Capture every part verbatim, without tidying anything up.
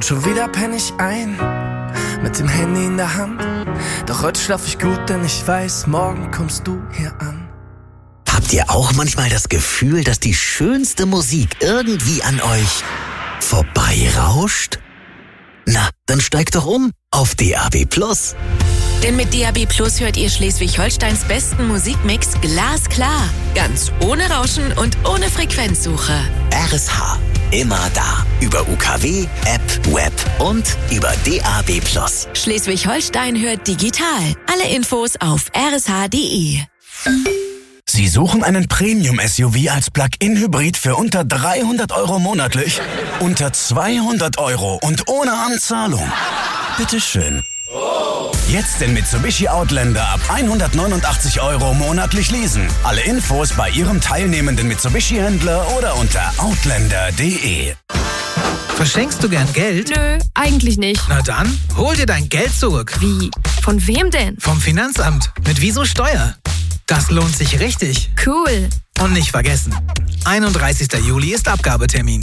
Schon wieder penn ich ein, mit dem Handy in der Hand. Doch heute schlaf ich gut, denn ich weiß, morgen kommst du hier an. Habt ihr auch manchmal das Gefühl, dass die schönste Musik irgendwie an euch vorbeirauscht? Na, dann steigt doch um auf D A B Plus. Denn mit D A B Plus hört ihr Schleswig-Holsteins besten Musikmix glasklar. Ganz ohne Rauschen und ohne Frequenzsuche. R S H. Immer da. Über U K W, App, Web und über D A B Plus. Schleswig-Holstein hört digital. Alle Infos auf r s h punkt d e. Sie suchen einen Premium-S U V als Plug-in-Hybrid für unter dreihundert Euro monatlich? Unter zweihundert Euro und ohne Anzahlung? Bitteschön. Jetzt den Mitsubishi Outlander ab hundertneunundachtzig Euro monatlich leasen. Alle Infos bei Ihrem teilnehmenden Mitsubishi-Händler oder unter outlander punkt d e. Verschenkst du gern Geld? Nö, eigentlich nicht. Na dann, hol dir dein Geld zurück. Wie? Von wem denn? Vom Finanzamt. Mit Wieso Steuer. Das lohnt sich richtig. Cool. Und nicht vergessen, einunddreißigster Juli ist Abgabetermin.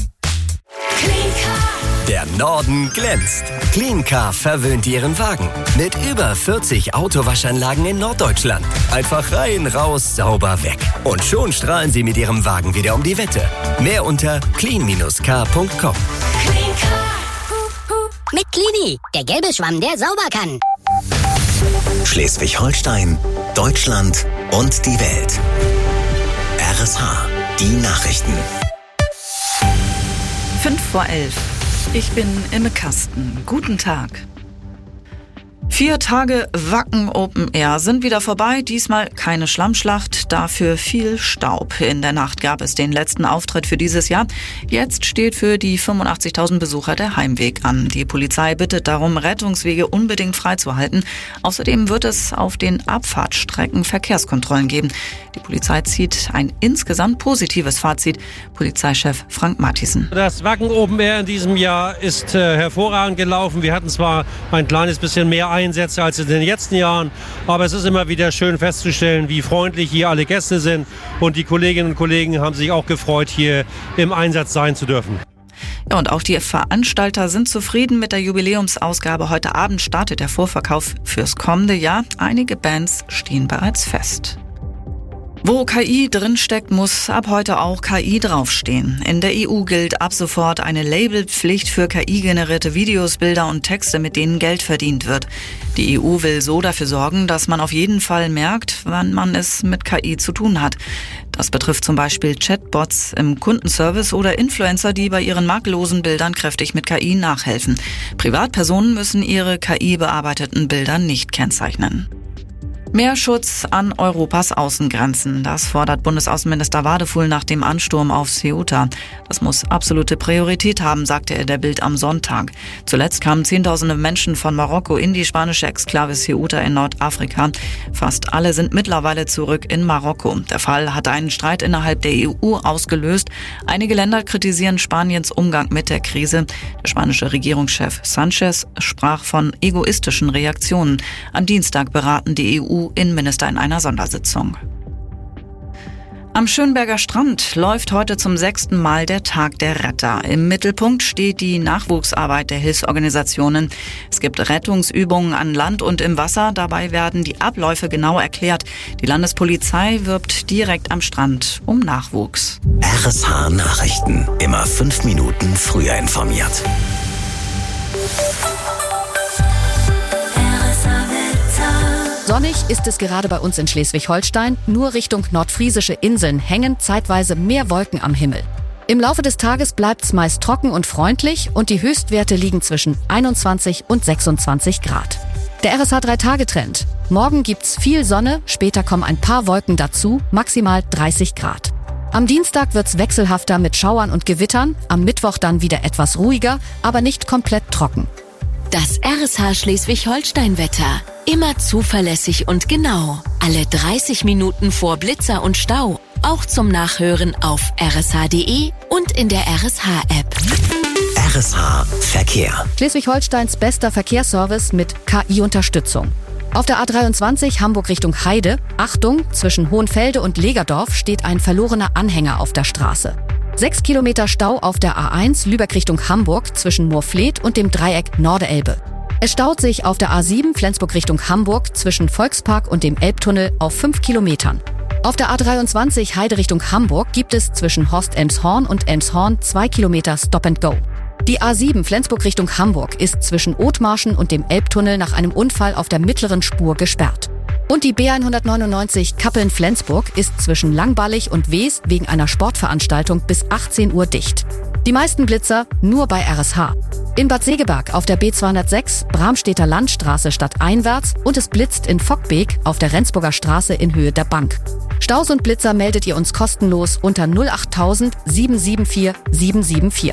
Der Norden glänzt. Cleancar verwöhnt Ihren Wagen. Mit über vierzig Autowaschanlagen in Norddeutschland. Einfach rein, raus, sauber, weg. Und schon strahlen Sie mit Ihrem Wagen wieder um die Wette. Mehr unter clean car punkt com. Mit Cleany, der gelbe Schwamm, der sauber kann. Schleswig-Holstein, Deutschland und die Welt. R S H, die Nachrichten. Fünf vor elf. Ich bin Imme Kasten. Guten Tag. Vier Tage Wacken Open Air sind wieder vorbei. Diesmal keine Schlammschlacht, dafür viel Staub. In der Nacht gab es den letzten Auftritt für dieses Jahr. Jetzt steht für die fünfundachtzigtausend Besucher der Heimweg an. Die Polizei bittet darum, Rettungswege unbedingt freizuhalten. Außerdem wird es auf den Abfahrtsstrecken Verkehrskontrollen geben. Die Polizei zieht ein insgesamt positives Fazit. Polizeichef Frank Mathiesen. Das Wacken Open Air in diesem Jahr ist äh, hervorragend gelaufen. Wir hatten zwar ein kleines bisschen mehr Einsätze als in den letzten Jahren, aber es ist immer wieder schön festzustellen, wie freundlich hier alle Gäste sind. Und die Kolleginnen und Kollegen haben sich auch gefreut, hier im Einsatz sein zu dürfen. Ja, und auch die Veranstalter sind zufrieden mit der Jubiläumsausgabe. Heute Abend startet der Vorverkauf fürs kommende Jahr. Einige Bands stehen bereits fest. Wo K I drinsteckt, muss ab heute auch K I draufstehen. In der E U gilt ab sofort eine Labelpflicht für K I-generierte Videos, Bilder und Texte, mit denen Geld verdient wird. Die E U will so dafür sorgen, dass man auf jeden Fall merkt, wann man es mit K I zu tun hat. Das betrifft zum Beispiel Chatbots im Kundenservice oder Influencer, die bei ihren makellosen Bildern kräftig mit K I nachhelfen. Privatpersonen müssen ihre K I-bearbeiteten Bilder nicht kennzeichnen. Mehr Schutz an Europas Außengrenzen. Das fordert Bundesaußenminister Wadefuhl nach dem Ansturm auf Ceuta. Das muss absolute Priorität haben, sagte er der Bild am Sonntag. Zuletzt kamen Zehntausende Menschen von Marokko in die spanische Exklave Ceuta in Nordafrika. Fast alle sind mittlerweile zurück in Marokko. Der Fall hat einen Streit innerhalb der E U ausgelöst. Einige Länder kritisieren Spaniens Umgang mit der Krise. Der spanische Regierungschef Sanchez sprach von egoistischen Reaktionen. Am Dienstag beraten die E U Innenminister in einer Sondersitzung. Am Schönberger Strand läuft heute zum sechsten Mal der Tag der Retter. Im Mittelpunkt steht die Nachwuchsarbeit der Hilfsorganisationen. Es gibt Rettungsübungen an Land und im Wasser. Dabei werden die Abläufe genau erklärt. Die Landespolizei wirbt direkt am Strand um Nachwuchs. R S H Nachrichten. Immer fünf Minuten früher informiert. Sonnig ist es gerade bei uns in Schleswig-Holstein. Nur Richtung nordfriesische Inseln hängen zeitweise mehr Wolken am Himmel. Im Laufe des Tages bleibt es meist trocken und freundlich und die Höchstwerte liegen zwischen einundzwanzig und sechsundzwanzig Grad. Der R S H drei Tage Trend. Morgen gibt's viel Sonne, später kommen ein paar Wolken dazu, maximal dreißig Grad. Am Dienstag wird's wechselhafter mit Schauern und Gewittern, am Mittwoch dann wieder etwas ruhiger, aber nicht komplett trocken. Das R S H Schleswig-Holstein-Wetter. Immer zuverlässig und genau. Alle dreißig Minuten vor Blitzer und Stau. Auch zum Nachhören auf r s h punkt d e und in der R S H-App. R S H Verkehr. Schleswig-Holsteins bester Verkehrsservice mit K I-Unterstützung. Auf der A dreiundzwanzig Hamburg Richtung Heide. Achtung, zwischen Hohenfelde und Legerdorf steht ein verlorener Anhänger auf der Straße. Sechs Kilometer Stau auf der A eins Lübeck Richtung Hamburg zwischen Moorfleet und dem Dreieck Norderelbe. Es staut sich auf der A sieben Flensburg Richtung Hamburg zwischen Volkspark und dem Elbtunnel auf fünf Kilometern. Auf der A dreiundzwanzig Heide Richtung Hamburg gibt es zwischen Horst-Elmshorn und Elmshorn zwei Kilometer Stop and Go. Die A sieben Flensburg Richtung Hamburg ist zwischen Othmarschen und dem Elbtunnel nach einem Unfall auf der mittleren Spur gesperrt. Und die B hundertneunundneunzig Kappeln-Flensburg ist zwischen Langballig und Wees wegen einer Sportveranstaltung bis achtzehn Uhr dicht. Die meisten Blitzer nur bei R S H. In Bad Segeberg auf der B zweihundertsechs Bramstedter Landstraße stadteinwärts und es blitzt in Vockbeek auf der Rendsburger Straße in Höhe der Bank. Staus und Blitzer meldet ihr uns kostenlos unter null acht null null sieben sieben vier sieben sieben vier.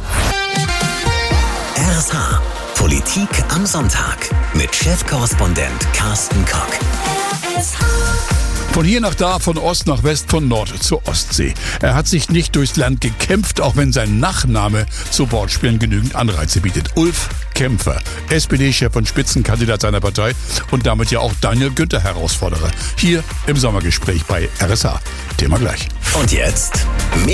R S H. Politik am Sonntag mit Chefkorrespondent Carsten Kock. Von hier nach da, von Ost nach West, von Nord zur Ostsee. Er hat sich nicht durchs Land gekämpft, auch wenn sein Nachname zu Wortspielen genügend Anreize bietet. Ulf Kämpfer, S P D-Chef und Spitzenkandidat seiner Partei und damit ja auch Daniel Günther Herausforderer. Hier im Sommergespräch bei R S H. Thema gleich. Und jetzt